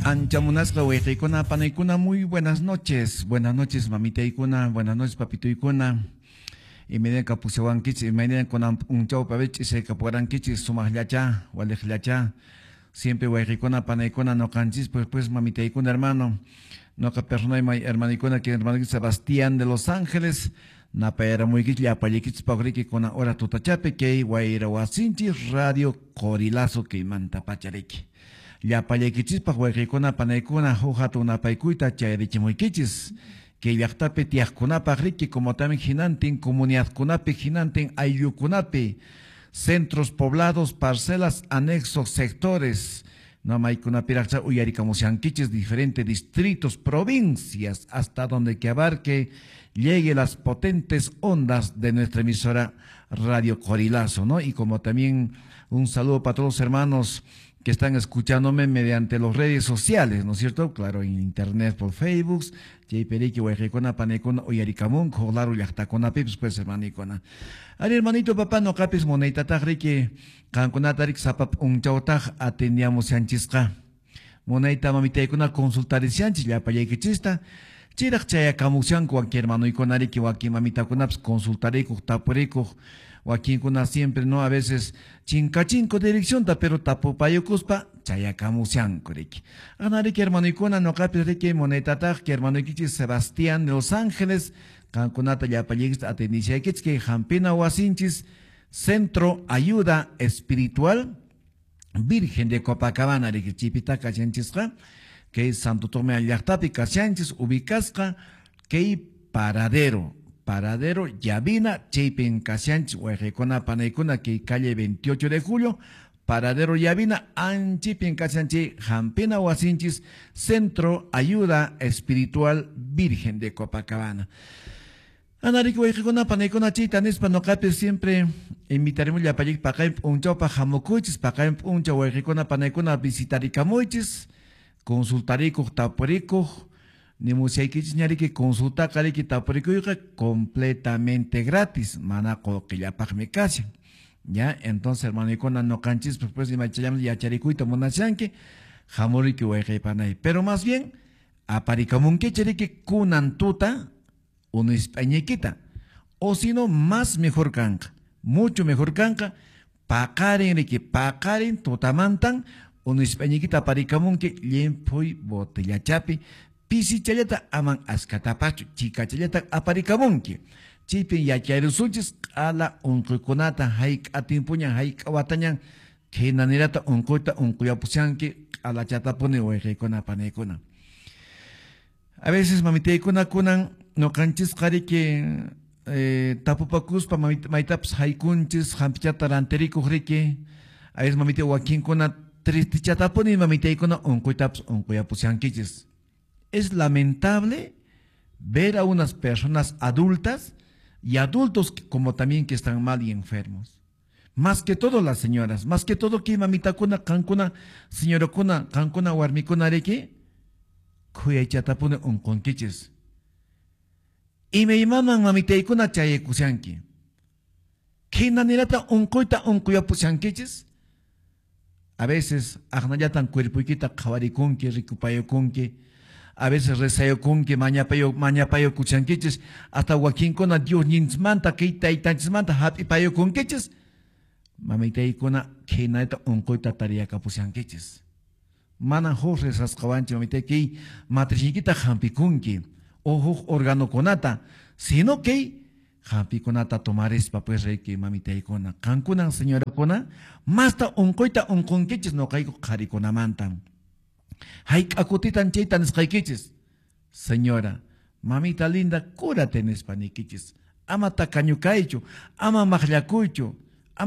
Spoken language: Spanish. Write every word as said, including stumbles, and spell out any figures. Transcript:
Anchamunasqa wayqiykuna panaykuna muy buenas noches. Buenas noches mamitaykuna, buenas noches papituykuna. Imedenka pusewankichis, imedenka unchawpa ch'isayka purankichis sumaqllacha, waliqllacha. Siempre wayqiykuna panaykuna noqanchis pues pues mamitaykuna hermano. Noqa personayman hermanikuna que hermano Sebastián de Los Ángeles. Napayara muykich llapallikichis paqriki kuna hora tutachapi kay wayra wasinchis radio Corilazo kaymanta pachariki. Llapallaykichispaq wayqiykuna panaykuna huk hatun napaykuyta chayrichimuykichis kay llaqtapi tiyaqkunapaq riki como también hinantin comunidadkunapi hinantin ayllukunapi centros poblados, parcelas, anexos, sectores no maykunapiraqcha uyarikamushankichis diferentes distritos, provincias hasta donde que abarque llegue las potentes ondas de nuestra emisora Radio Corilazo, ¿no? Y como también un saludo para todos los hermanos que están escuchándome mediante las redes sociales, ¿no es cierto? Claro, en internet, por Facebook, Jayperiki, Huayjecona, Panecona, Oyaricamun, Jolaru, Yachtacona, Pips, pues hermanicona. Ari hermanito, papá, no capis moneta, tajrique, Canconatarik, Zapap, un chautaj, atendíamos Sanchisca. Moneta, mamitaicona, consultar Sanchis, ya para chista. Chirach chaya camusian, cualquier hermano y con Ariki, Joaquín, mamita, conaps, consultarico, tapurico. Joaquín kuna siempre, ¿no? A veces, chinca chinco dirección, ta, pero tapo payo cuspa, chayacamusian, coreki. Anariki, hermano y kuna, no capis rique, moneta, que hermano y Sebastián de Los Ángeles, canconata ya payix, atenicia que Jampina Huasinchis, Centro Ayuda Espiritual, Virgen de Copacabana, rique chipita, cachanchisca, que Santo Tomé Allachtapi, cachanchis, ubicasca, que paradero. Paradero Yavina, Cheipen Casianch, Huejecona Panaicuna, que calle veintiocho de julio, Paradero Yavina, Anchipin Casianchi, Jampina Huasinchis, Centro Ayuda Espiritual Virgen de Copacabana. Anarico Huejecona Panaicuna, Chitanes Panocape, siempre invitaremos ya para Pacaim Uncha Pajamocuchis, Pacaim Uncha Huejecona Panaicuna, visitaricamuchis, consultarico, taporico. Ni musiaikichis ñariki consulta kariki tapurikuyqa completamente gratis, mana qoqillapaqmi kashan. Ya, entonces hermanicona no canchis pues ni machayam yacharikuyta munashanki, hamuriki wayqaypanay. Pero más bien, aparikamunki chariki kunantuta, unispañiquita. O si no, más mejor canca, mucho mejor canca, paqarin riki, paqarin tutamantan, unispañiquita aparikamunki, liempuy botellachapi, Pisi chayata aman askatapachu, chica chayata aparikamunki. Chipin yachayrusunchis ala unqukunata haik atimpuñan haik awatañan que nanirata unquita unquyapusianki ala chatapuni wayqaykuna panaykuna. A veces mamitaykuna kunan no canchis qariki eh, tapupakuspa maitaps haikunchis hampichata ranterikuq riki. A veces mamite wakinkuna tristichatapuni mamitaykuna unquitaps unquyapusiankichis. Es lamentable ver a unas personas adultas y adultos como también que están mal y enfermos. Más que todo las señoras, más que todo que mamita kuna, cancuna, señora kuna, cancuna, warmicuna areki, kuyaychatapune un conquiches. Y me llaman mamita y kuna chayekusianki. ¿Qué nanirata un coita un cuyapusianquiches? A veces, agnayatan cuerpuikita kawarikunki, ricupayokunki. A veces rezayo con que mañapayo, mañapayo cuchanquiches, hasta Joaquín con a Dios ninsmanta, que itaitanchmanta, happy payo con queches. Mamita y con a que naita un coita tarea capuchanquiches. Mana jorres as cabanche, mamita que matrichiquita jampikunki, ojo organo conata, sino que jampiconata tomares papel rey que mamita y con a cancuna, señora cona, masta un coita un conqueches no caigo cariconamantan. Haik akutitan chaytan esqaykichis. Señora, mamita linda, cúrate en espaniquichis. Ama tacañucaicho, ama maglacuycho.